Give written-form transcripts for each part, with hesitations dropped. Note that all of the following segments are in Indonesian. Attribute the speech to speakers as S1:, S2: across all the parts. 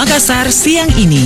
S1: Makassar siang ini.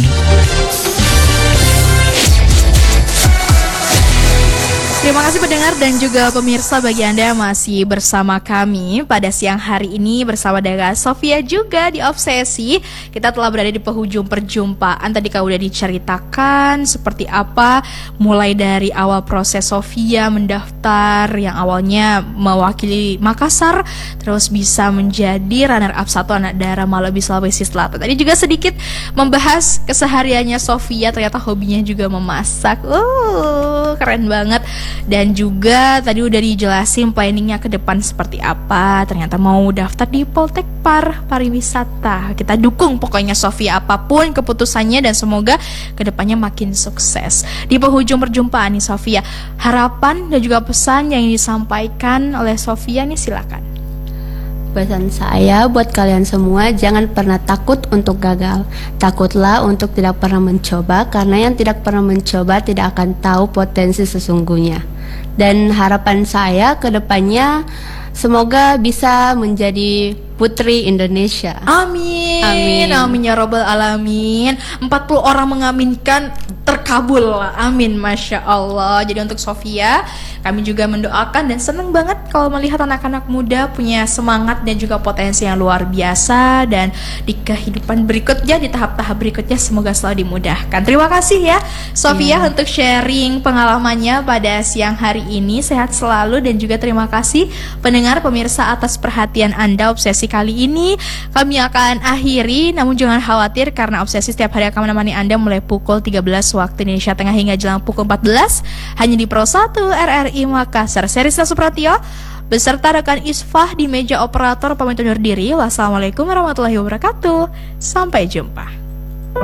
S2: Terima kasih pendengar dan juga pemirsa, bagi Anda yang masih bersama kami pada siang hari ini bersama dengan Sofia juga di Obsesi. Kita telah berada di penghujung perjumpaan. Tadi kau udah diceritakan seperti apa mulai dari awal proses Sofia mendaftar yang awalnya mewakili Makassar, terus bisa menjadi runner up 1 anak daerah Malawi Sulawesi Selatan. Tadi juga sedikit membahas kesehariannya Sofia, ternyata hobinya juga memasak. Keren banget. Dan juga tadi udah dijelasin planningnya ke depan seperti apa. Ternyata mau daftar di Poltekpar Pariwisata. Kita dukung pokoknya Sofia apapun keputusannya, dan semoga kedepannya makin sukses. Di penghujung perjumpaan nih Sofia, harapan dan juga pesan yang disampaikan oleh Sofia nih, silakan.
S3: Pesan saya buat kalian semua, jangan pernah takut untuk gagal. Takutlah untuk tidak pernah mencoba, karena yang tidak pernah mencoba tidak akan tahu potensi sesungguhnya. Dan harapan saya ke depannya, semoga bisa menjadi Putri Indonesia.
S2: Amin.
S3: Amin.
S2: Amin ya robbal alamin. 40 orang mengaminkan, terkabul. Amin, Masya Allah. Jadi untuk Sofia, kami juga mendoakan dan senang banget kalau melihat anak-anak muda punya semangat dan juga potensi yang luar biasa. Dan di kehidupan berikutnya, di tahap-tahap berikutnya, semoga selalu dimudahkan. Terima kasih ya Sofia untuk sharing pengalamannya pada siang hari ini. Sehat selalu, dan juga terima kasih pendengar pemirsa atas perhatian Anda. Obsesi kali ini kami akan akhiri, namun jangan khawatir karena Obsesi setiap hari akan menemani Anda mulai pukul 13 waktu Indonesia Tengah hingga jelang pukul 14 hanya di Pro 1 RRI Makassar. Saya Rizna Supratio beserta rekan Isfah di meja operator pamit undur diri. Wassalamualaikum warahmatullahi wabarakatuh. Sampai jumpa.